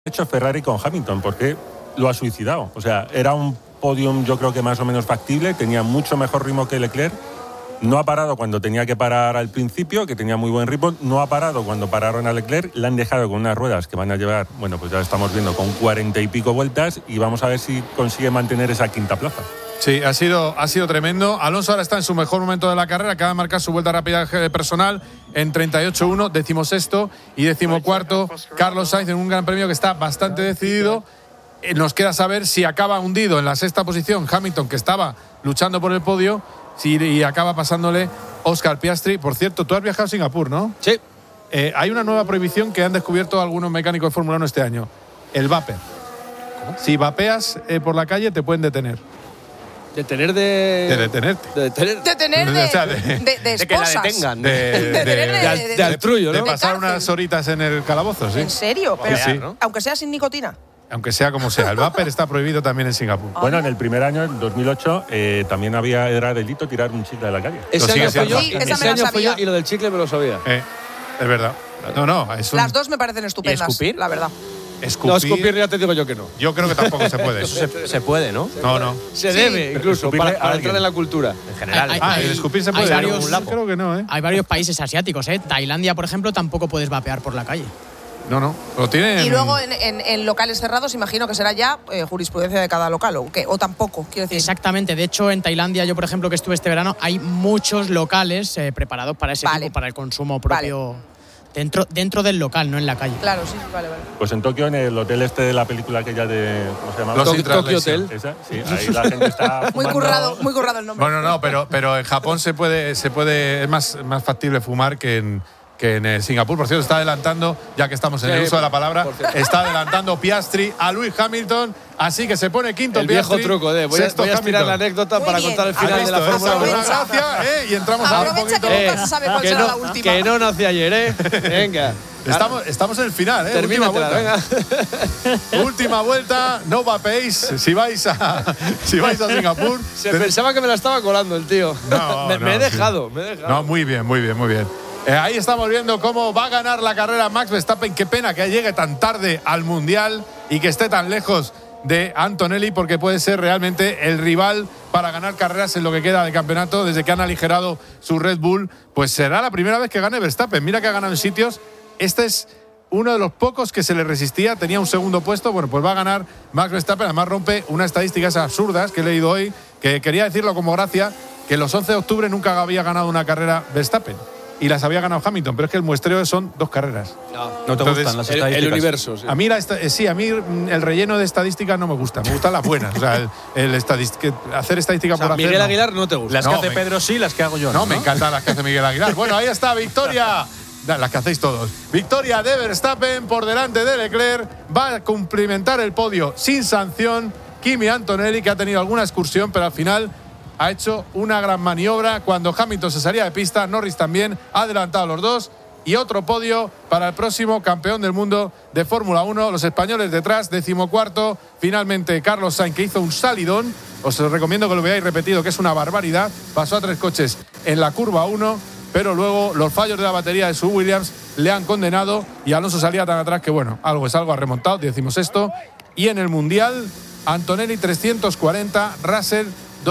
hecho Ferrari con Hamilton, porque lo ha suicidado. O sea, era un podium yo creo que más o menos factible, tenía mucho mejor ritmo que Leclerc, no ha parado cuando tenía que parar al principio, que tenía muy buen ritmo, no ha parado cuando pararon a Leclerc, le han dejado con unas ruedas que van a llevar, bueno, pues ya estamos viendo, con 40 y pico vueltas, y vamos a ver si consigue mantener esa quinta plaza. Sí, ha sido tremendo. Alonso ahora está en su mejor momento de la carrera, acaba de marcar su vuelta rápida personal en 38.1, 16º y 14º. Carlos Sainz en un gran premio que está bastante decidido. Nos queda saber si acaba hundido en la sexta posición Hamilton, que estaba luchando por el podio, y acaba pasándole Oscar Piastri. Por cierto, tú has viajado a Singapur, ¿no? Sí. Hay una nueva prohibición que han descubierto algunos mecánicos de Fórmula 1 este año. El vapor. ¿Cómo? Si vapeas por la calle te pueden detener. ¿Detener de...? Detenerte. Detener O sea, de De que la esposas. detengan. De altrullo, ¿no? De pasar cárcel. unas horitas en el calabozo, sí. ¿En serio? Pero, Sí, sí. aunque sea sin nicotina. Aunque sea como sea. El vapor está prohibido también en Singapur. Bueno, en el primer año, en 2008, también era delito tirar un chicle de la calle. Ese sigue año fue siendo. yo, Sí, esa me ese la año fue sabía. yo y lo del chicle me lo sabía. Es verdad. No, es un... Las dos me parecen estupendas, ¿Y escupir? la verdad. No, escupir ya te digo yo que no. Yo creo que tampoco se puede. Se puede, ¿no? No. Se debe, incluso, escupirle para a entrar en la cultura. En general. El escupir se puede. varios- Yo creo que no, ¿eh? Hay varios países asiáticos, ¿eh? Tailandia, por ejemplo, tampoco puedes vapear por la calle. No. Lo tienen. Y luego en locales cerrados, imagino que será ya jurisprudencia de cada local, o tampoco, quiero decir. Exactamente. De hecho, en Tailandia, yo, por ejemplo, que estuve este verano, hay muchos locales preparados para ese Vale. tipo, para el consumo propio dentro del local, no en la calle. Claro, sí, vale. Pues en Tokio, en el hotel este de la película aquella de... ¿Cómo se llama? Los Tokyo Intraslation. Hotel. Esa, sí, ahí la gente está Muy fumando. currado el nombre. Bueno, no, pero en Japón se puede es más factible fumar que en Singapur. Por cierto, está adelantando, ya que estamos en el Sí, uso de la palabra, por cierto. está adelantando Piastri a Lewis Hamilton, así que se pone quinto El viejo Piastri. truco de voy a sexto estirar la Hamilton. anécdota Muy para bien. contar el ¿Has final de visto, la Fórmula 1. Una gracia, y entramos ahora un Aprovecha poquito. que nunca se sabe cuál será la última. Que no nací ayer, ¿eh? Venga. Estamos en el final, ¿eh? Última Termínatela, vuelta. venga. Última vuelta, no vapéis si vais a Singapur. Se pensaba que me la estaba colando el tío. No, me he sí. dejado. No, muy bien. Ahí estamos viendo cómo va a ganar la carrera Max Verstappen. Qué pena que llegue tan tarde al Mundial y que esté tan lejos de Antonelli, porque puede ser realmente el rival para ganar carreras en lo que queda de campeonato. Desde que han aligerado su Red Bull, pues será la primera vez que gane Verstappen. Mira que ha ganado en sitios. Este es uno de los pocos que se le resistía, tenía un segundo puesto. Bueno, pues va a ganar Max Verstappen. Además rompe unas estadísticas absurdas que he leído hoy, que quería decirlo como gracia, que los 11 de octubre nunca había ganado una carrera Verstappen. Y las había ganado Hamilton, pero es que el muestreo son 2 carreras. No te gustan las estadísticas. El universo. Sí. A mí, a mí el relleno de estadísticas no me gusta, me gustan las buenas. O sea, hacer estadística por hacer. Miguel no. Aguilar no te gusta. Las que No, hace Pedro sí, las que hago yo. No, me encantan las que hace Miguel Aguilar. Bueno, ahí está, victoria. Las que hacéis todos. Victoria de Verstappen por delante de Leclerc. Va a cumplimentar el podio sin sanción Kimi Antonelli, que ha tenido alguna excursión, pero al final ha hecho una gran maniobra. Cuando Hamilton se salía de pista, Norris también ha adelantado a los dos. Y otro podio para el próximo campeón del mundo de Fórmula 1. Los españoles detrás, 14º. Finalmente Carlos Sainz, que hizo un salidón. Os recomiendo que lo veáis repetido, que es una barbaridad. Pasó a 3 coches en la curva 1, pero luego los fallos de la batería de su Williams le han condenado. Y Alonso salía tan atrás que, bueno, algo es algo, ha remontado, 16º. Y en el Mundial, Antonelli 340, Russell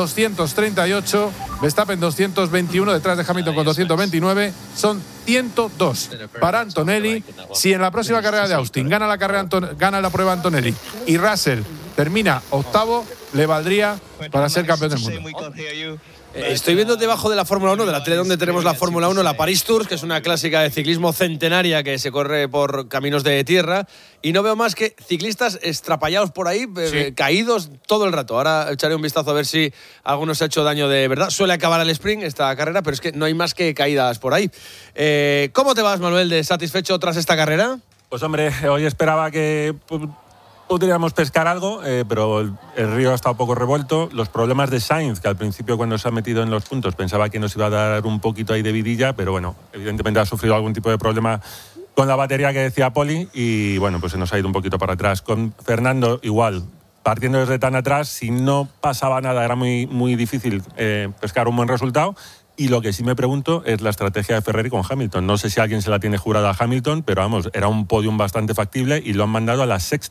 238, Verstappen 221, detrás de Hamilton con 229, son 102 para Antonelli. Si en la próxima carrera de Austin gana la prueba Antonelli y Russell termina octavo, le valdría para ser campeón del mundo. Estoy viendo debajo de la Fórmula 1, de la tele donde tenemos la Fórmula 1, la Paris Tours, que es una clásica de ciclismo centenaria que se corre por caminos de tierra, y no veo más que ciclistas estrapallados por ahí, caídos todo el rato. Ahora echaré un vistazo a ver si alguno se ha hecho daño de verdad. Suele acabar el sprint esta carrera, pero es que no hay más que caídas por ahí. ¿Cómo te vas, Manuel, de satisfecho tras esta carrera? Pues hombre, hoy esperaba que podríamos pescar algo, pero el río ha estado un poco revuelto. Los problemas de Sainz, que al principio cuando se ha metido en los puntos pensaba que nos iba a dar un poquito ahí de vidilla, pero bueno, evidentemente ha sufrido algún tipo de problema con la batería que decía Poli y bueno, pues se nos ha ido un poquito para atrás. Con Fernando igual, partiendo desde tan atrás, si no pasaba nada era muy difícil pescar un buen resultado. Y lo que sí me pregunto es la estrategia de Ferrari con Hamilton. No sé si alguien se la tiene jurada a Hamilton, pero vamos, era un podium bastante factible y lo han mandado a la 6ª